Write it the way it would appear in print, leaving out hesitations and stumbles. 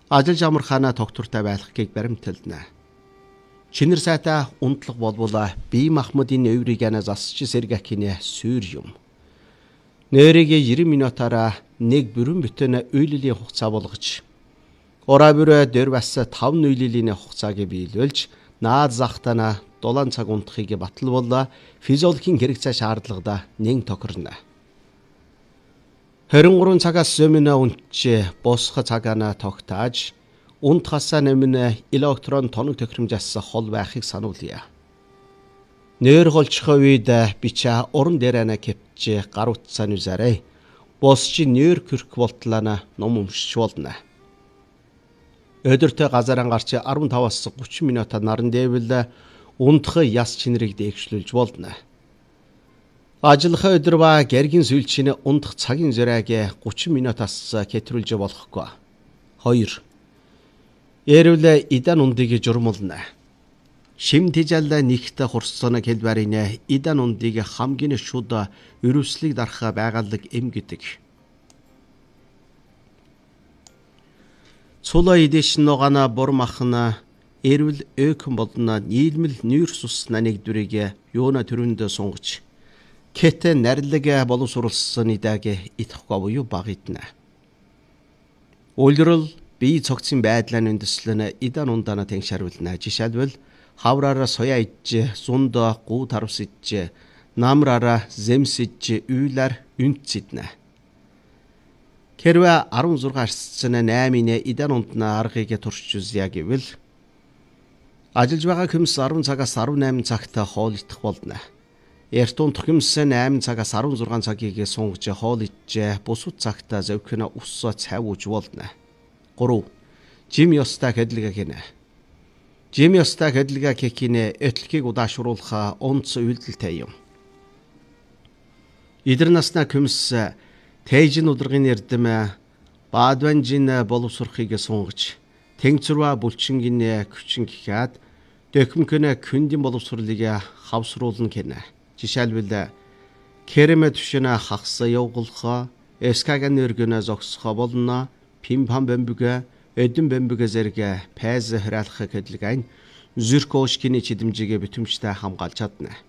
Ажил жамархаана тогтвортой байлгахыг баримтална. Чинэр сайтай унтлах болбол бие махбодын өврийг засч сэргэх сүйр юм. Нэрийг 90 минутаараа нэг бүрэн бүтэн үйллийн хугацаа болгож ураа бүрэ дөр бас 5 үйллийн хугацааг биелүүлж наад захтана дулаан цаг унтахыг батал бол физиологийн хэрэгцээ шаардлагада нэн тохирно. 23 цагаас өмнө унтж босох цагаана тогтааж унтахаас өмнө электрон тоног тохиромжаас хол байхыг сануулъя. Нэр голчих үед бича уран дээрээ кепч гар утсаа нүзарэ. Босч нэр кирк болтлаана ном өмшиж болно. Өдөртөө газараа гарч 15-аас 30 минут наран дэвэл унтах яс чинрийг дээгшлүүлж болно. Ажиллах өдөр ба гэргийн сүлжийн унтах цагийн зөрөөг 30 минутаас хэтрүүлж болохгүй. 2. Эрүүл идан ундыг журмулна. Шим тижэл нэгт хурцсан хэлбэрийн идан ундыг хамгийн шууд өрөвслийг дарах байгалаг эм гэдэг. Цулаа идэш ногана бурмахна эрүүл өкөн болно нийлмэл нүүрс усна нэгдүрийг юуна төрөнд сунгаж кэтэ нарилэг боловсруулсан идэг итгэхгүй буюу багитна. Улирал бие цогцын байдлаа үндэслэн идан ундана тэншаруулна. Жишээлбэл хавраараа соёа иж, зунд гуу тарвс иж, намраараа земс иж, үйлэр үнцэднэ. Хэрвээ 16 арсцсан 8-ийн идан ундна аргыг туршиж үзье гэвэл ажиллаж байгаа хүмс 10 цагаас 18 цагт хоол идэх болно. Эрт унтах хүмс 8 цагаас 16 цагийг сунгаж хоол иж, бусад цагт зөвхөн ус цай ууж болно. 3. Жим ёстой хэдлэгээ хийнэ. Жим ёстой хэдлэгээ хийхний этлэгийг удаашруулах онц үйлдэлтэй юм. Идэр насна хүмс тэйжин удиргын эрдэм баадванжин боловсрохыг сунгаж тэнгцрва булчингийн күчин гэхад дөкмгэн күндийн боловсролыг хавсруулна гэнэ. Жишээлбэл керемэ түшинэ хагас явуулах, эскагийн өргөнө зогсох болно, пимпам бэмбүгэ, эдэн бэмбүгэ зэрэг пайз храалах хэдлэгэн зүрх оошкины чидэмжигээ битэмжтэй хамгаалж чадна.